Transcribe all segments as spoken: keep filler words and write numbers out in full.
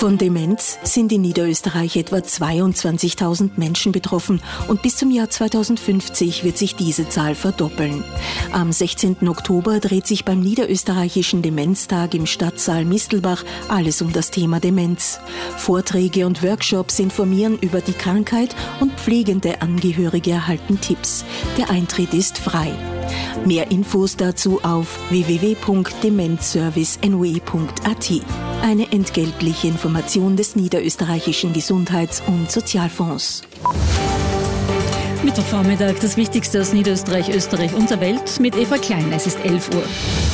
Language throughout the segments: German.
Von Demenz sind in Niederösterreich etwa zweiundzwanzigtausend Menschen betroffen und bis zum Jahr zweitausendfünfzig wird sich diese Zahl verdoppeln. Am sechzehnten Oktober dreht sich beim Niederösterreichischen Demenztag im Stadtsaal Mistelbach alles um das Thema Demenz. Vorträge und Workshops informieren über die Krankheit und pflegende Angehörige erhalten Tipps. Der Eintritt ist frei. Mehr Infos dazu auf w w w punkt demenzservice n o e punkt a t. Eine entgeltliche Information des Niederösterreichischen Gesundheits- und Sozialfonds. Mittwochvormittag, das Wichtigste aus Niederösterreich, Österreich und der Welt mit Eva Klein. Es ist elf Uhr.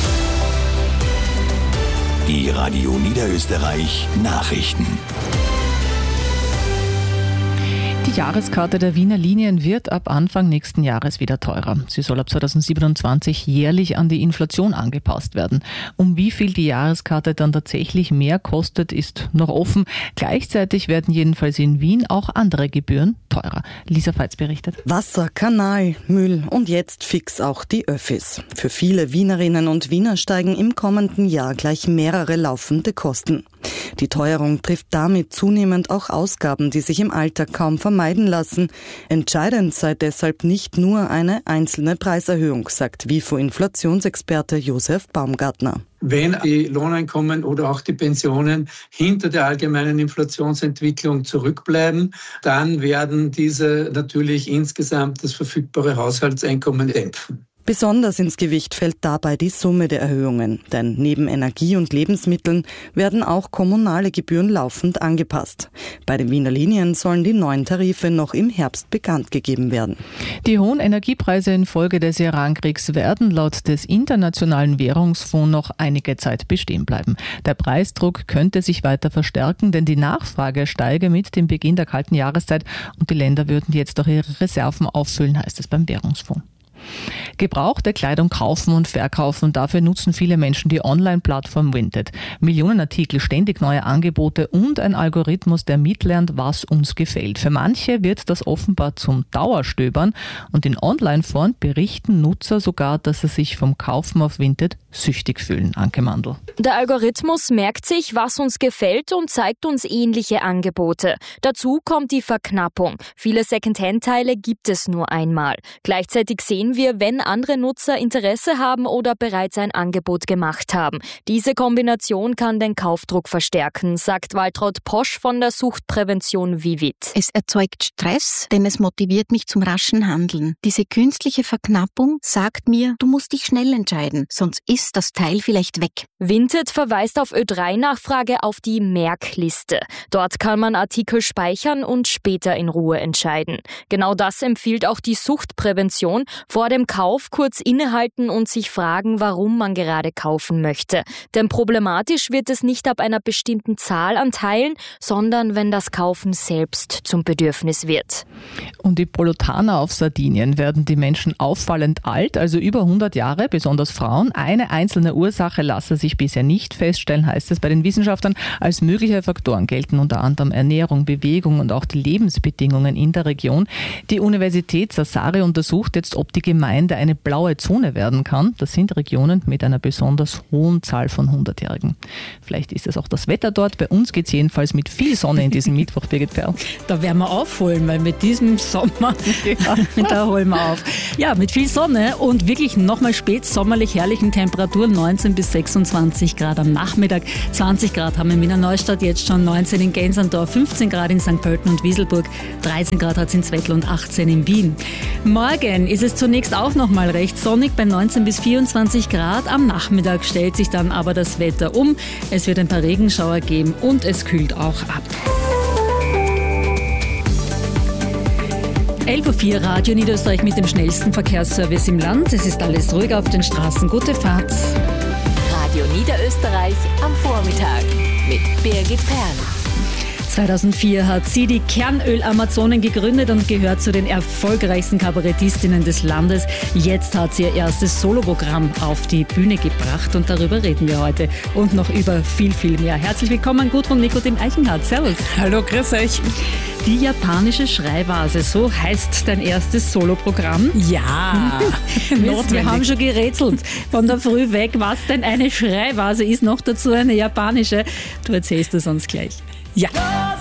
Die Radio Niederösterreich Nachrichten. Die Jahreskarte der Wiener Linien wird ab Anfang nächsten Jahres wieder teurer. Sie soll ab zweitausendsiebenundzwanzig jährlich an die Inflation angepasst werden. Um wie viel die Jahreskarte dann tatsächlich mehr kostet, ist noch offen. Gleichzeitig werden jedenfalls in Wien auch andere Gebühren teurer. Lisa Feitz berichtet. Wasser, Kanal, Müll und jetzt fix auch die Öffis. Für viele Wienerinnen und Wiener steigen im kommenden Jahr gleich mehrere laufende Kosten. Die Teuerung trifft damit zunehmend auch Ausgaben, die sich im Alltag kaum vermeiden lassen. Entscheidend sei deshalb nicht nur eine einzelne Preiserhöhung, sagt WIFO-Inflationsexperte Josef Baumgartner. Wenn die Lohneinkommen oder auch die Pensionen hinter der allgemeinen Inflationsentwicklung zurückbleiben, dann werden diese natürlich insgesamt das verfügbare Haushaltseinkommen dämpfen. Besonders ins Gewicht fällt dabei die Summe der Erhöhungen, denn neben Energie und Lebensmitteln werden auch kommunale Gebühren laufend angepasst. Bei den Wiener Linien sollen die neuen Tarife noch im Herbst bekannt gegeben werden. Die hohen Energiepreise infolge des Irankriegs werden laut des Internationalen Währungsfonds noch einige Zeit bestehen bleiben. Der Preisdruck könnte sich weiter verstärken, denn die Nachfrage steige mit dem Beginn der kalten Jahreszeit und die Länder würden jetzt auch ihre Reserven auffüllen, heißt es beim Währungsfonds. Gebrauchte Kleidung kaufen und verkaufen, dafür nutzen viele Menschen die Online-Plattform Vinted. Millionen Artikel, ständig neue Angebote und ein Algorithmus, der mitlernt, was uns gefällt. Für manche wird das offenbar zum Dauerstöbern und in Online-Foren berichten Nutzer sogar, dass sie sich vom Kaufen auf Vinted süchtig fühlen. Anke Mandl. Der Algorithmus merkt sich, was uns gefällt und zeigt uns ähnliche Angebote. Dazu kommt die Verknappung. Viele Secondhand-Teile gibt es nur einmal. Gleichzeitig sehen wir, wenn andere Nutzer Interesse haben oder bereits ein Angebot gemacht haben. Diese Kombination kann den Kaufdruck verstärken, sagt Waltraud Posch von der Suchtprävention Vivit. Es erzeugt Stress, denn es motiviert mich zum raschen Handeln. Diese künstliche Verknappung sagt mir, du musst dich schnell entscheiden, sonst ist das Teil vielleicht weg. Vinted verweist auf Ö drei Nachfrage auf die Merkliste. Dort kann man Artikel speichern und später in Ruhe entscheiden. Genau das empfiehlt auch die Suchtprävention. Vor dem Kauf kurz innehalten und sich fragen, warum man gerade kaufen möchte. Denn problematisch wird es nicht ab einer bestimmten Zahl an Teilen, sondern wenn das Kaufen selbst zum Bedürfnis wird. Und die Polutaner auf Sardinien werden die Menschen auffallend alt, also über hundert Jahre, besonders Frauen. Eine einzelne Ursache lasse sich bisher nicht feststellen, heißt es bei den Wissenschaftlern. Als mögliche Faktoren gelten unter anderem Ernährung, Bewegung und auch die Lebensbedingungen in der Region. Die Universität Sassari untersucht jetzt, ob die Gemeinde eine blaue Zone werden kann. Das sind Regionen mit einer besonders hohen Zahl von hundertjährigen. Vielleicht ist es auch das Wetter dort. Bei uns geht es jedenfalls mit viel Sonne in diesem Mittwoch, Birgit Perl. Da werden wir aufholen, weil mit diesem Sommer, ja, da holen wir auf. Ja, mit viel Sonne und wirklich nochmal spätsommerlich herrlichen Temperaturen, neunzehn bis sechsundzwanzig Grad am Nachmittag. zwanzig Grad haben wir in Wiener Neustadt, jetzt schon neunzehn in Gänserndorf, fünfzehn Grad in Sankt Pölten und Wieselburg, dreizehn Grad hat es in Zwettl und achtzehn in Wien. Morgen ist es zunächst auch noch mal recht sonnig bei neunzehn bis vierundzwanzig Grad. Am Nachmittag stellt sich dann aber das Wetter um. Es wird ein paar Regenschauer geben und es kühlt auch ab. elf Uhr vier Radio Niederösterreich mit dem schnellsten Verkehrsservice im Land. Es ist alles ruhig auf den Straßen. Gute Fahrt. Radio Niederösterreich am Vormittag mit Birgit Perl. zweitausendvier hat sie die Kernöl-Amazonen gegründet und gehört zu den erfolgreichsten Kabarettistinnen des Landes. Jetzt hat sie ihr erstes Soloprogramm auf die Bühne gebracht und darüber reden wir heute und noch über viel, viel mehr. Herzlich willkommen, Gudrun Nikodem Eichenhardt. Servus. Hallo, grüß euch. Die japanische Schreivase, so heißt dein erstes Soloprogramm. Ja, wir, wir haben schon gerätselt von der Früh weg, was denn eine Schreivase ist, noch dazu eine japanische. Du erzählst es uns gleich. Ja.